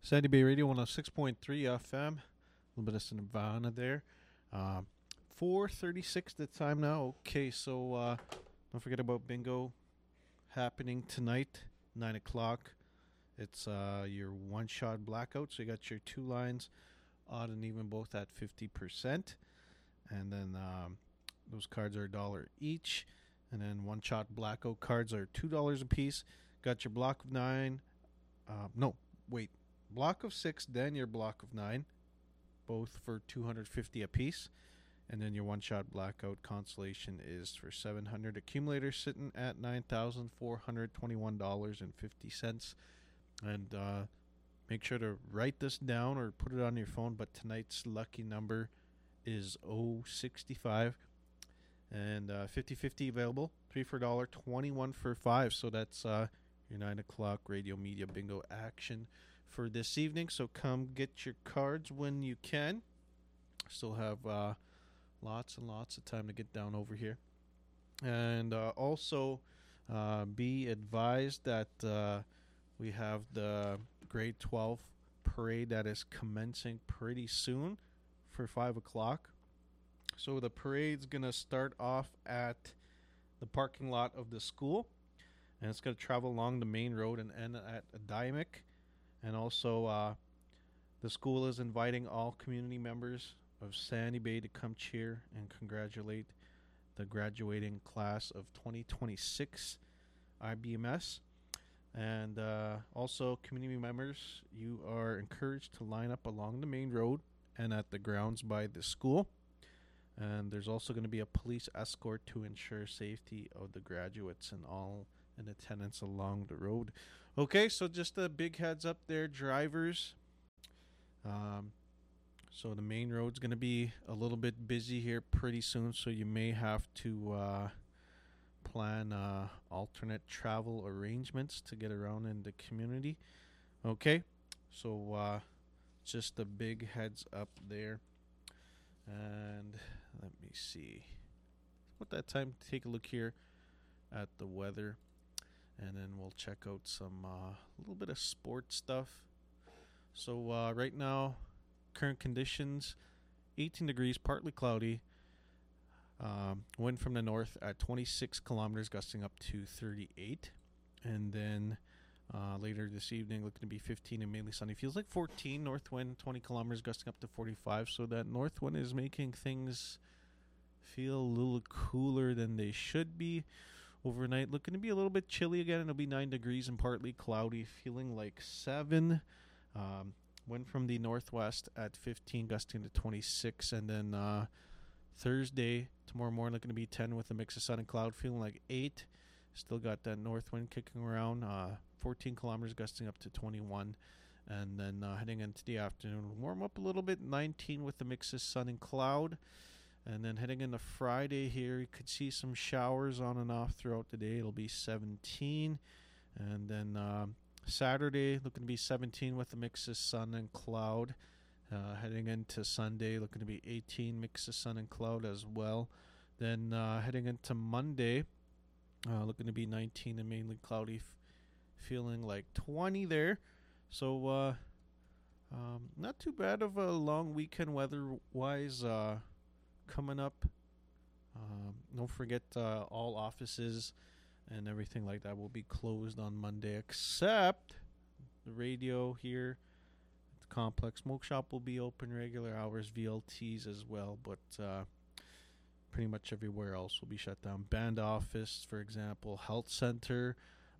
Sandy Bay Radio 106.3 FM. A little bit of Nirvana there. 4:36 the time now. Okay, so don't forget about bingo happening tonight, 9 o'clock. It's your one-shot blackout. So you got your two lines, odd and even, both at 50%. And then those cards are $1 each. And then one-shot blackout cards are $2 a piece. Got your block of 9. Block of 6, then your block of 9, both for $250 a piece. And then your one-shot blackout consolation is for $700. Accumulator sitting at $9,421.50. And make sure to write this down or put it on your phone. But tonight's lucky number is 065. And 50-50 available. 3 for $1, 21 for $5. So that's your 9 o'clock radio media bingo action for this evening. So come get your cards when you can. Still have lots and lots of time to get down over here. And also be advised that we have the grade 12 parade that is commencing pretty soon for 5 o'clock. So the parade's going to start off at the parking lot of the school. And it's going to travel along the main road and end at Adiamic. And also, the school is inviting all community members of Sandy Bay to come cheer and congratulate the graduating class of 2026 IBMS. And also, community members, you are encouraged to line up along the main road and at the grounds by the school. And there's also going to be a police escort to ensure safety of the graduates and all in attendance along the road. Okay, so just a big heads up there, drivers. So the main road's going to be a little bit busy here pretty soon, so you may have to plan alternate travel arrangements to get around in the community. Okay, so just a big heads up there. And let me see. What that time to take a look here at the weather. And then we'll check out some little bit of sports stuff. So right now, current conditions, 18 degrees, partly cloudy. Wind from the north at 26 kilometers, gusting up to 38. And then later this evening, looking to be 15 and mainly sunny. Feels like 14, north wind, 20 kilometers, gusting up to 45. So that north wind is making things feel a little cooler than they should be. Overnight, looking to be a little bit chilly again. It'll be 9 degrees and partly cloudy, feeling like 7. Wind from the northwest at 15, gusting to 26. And then Thursday, tomorrow morning, looking to be 10 with a mix of sun and cloud, feeling like 8. Still got that north wind kicking around, 14 kilometers, gusting up to 21. And then heading into the afternoon, warm up a little bit, 19 with a mix of sun and cloud. And then heading into Friday here, you could see some showers on and off throughout the day. It'll be 17. And then Saturday, looking to be 17 with a mix of sun and cloud. Heading into Sunday, looking to be 18, mix of sun and cloud as well. Then heading into Monday, looking to be 19 and mainly cloudy, feeling like 20 there. So not too bad of a long weekend weather-wise coming up. Don't forget all offices and everything like that will be closed on Monday, except the radio here at the complex. Smoke shop will be open regular hours, VLTs as well, but pretty much everywhere else will be shut down. Band office, for example, health center,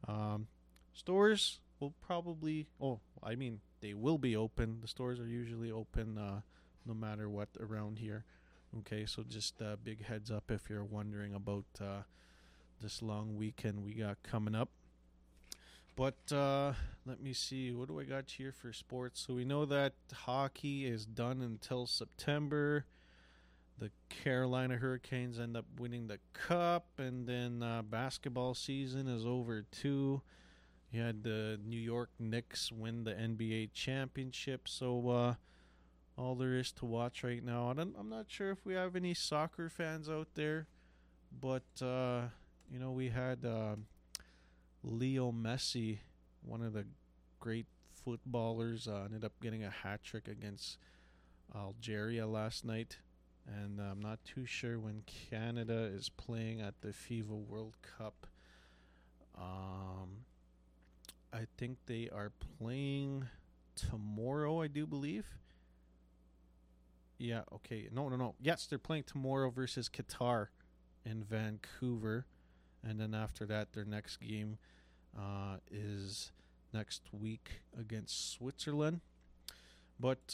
stores will probably they will be open. The stores are usually open no matter what around here. Okay, so just a big heads up if you're wondering about this long weekend we got coming up. But let me see, what do I got here for sports? So we know that hockey is done until September. The Carolina Hurricanes end up winning the cup, and then basketball season is over too. You had the New York Knicks win the NBA championship, so all there is to watch right now. I'm not sure if we have any soccer fans out there, but we had Leo Messi, one of the great footballers ended up getting a hat trick against Algeria last night. And I'm not too sure when Canada is playing at the FIFA World Cup. I think they are playing tomorrow, I do believe. Yeah, okay. No. Yes, they're playing tomorrow versus Qatar in Vancouver. And then after that, their next game is next week against Switzerland. But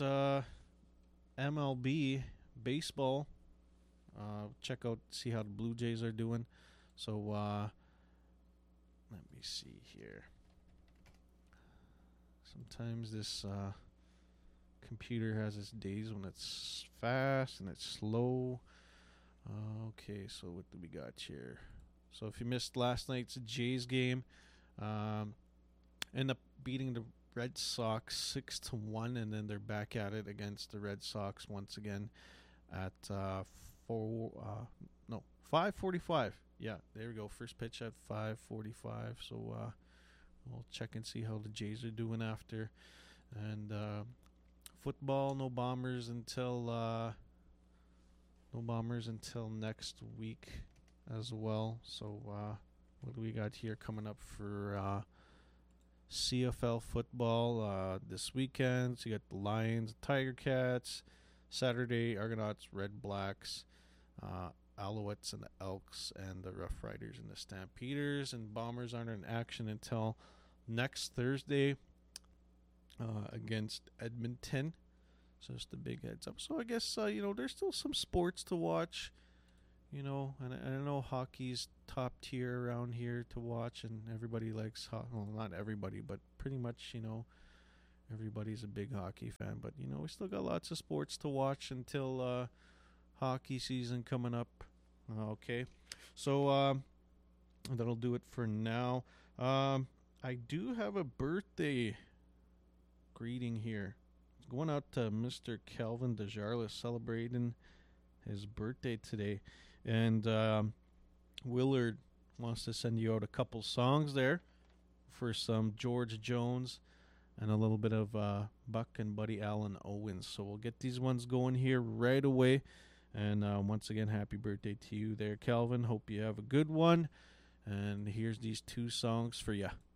MLB baseball, check out, see how the Blue Jays are doing. So let me see here. Sometimes this computer has its days when it's fast and it's slow. Okay, so what do we got here? So if you missed last night's Jays game, end up beating the Red Sox 6-1, and then they're back at it against the Red Sox once again at 5:45. Yeah, there we go. First pitch at 5:45. So we'll check and see how the Jays are doing after. And football, no Bombers until next week as well. So what do we got here coming up for CFL football this weekend? So you got the Lions, Tiger Cats. Saturday, Argonauts, Red Blacks, Alouettes and the Elks, and the Rough Riders and the Stampeders. And Bombers aren't in action until next Thursday against Edmonton. So just a big heads up. So I guess, there's still some sports to watch. And I know hockey's top tier around here to watch, and everybody likes hockey. Well, not everybody, but pretty much, everybody's a big hockey fan. But, we still got lots of sports to watch until hockey season coming up. Okay. So that'll do it for now. I do have a birthday greeting here. Going out to Mr. Calvin Desjarlais, celebrating his birthday today. And Willard wants to send you out a couple songs there for some George Jones and a little bit of Buck and Buddy Allen Owens. So we'll get these ones going here right away. And once again, happy birthday to you there, Calvin. Hope you have a good one. And here's these two songs for you.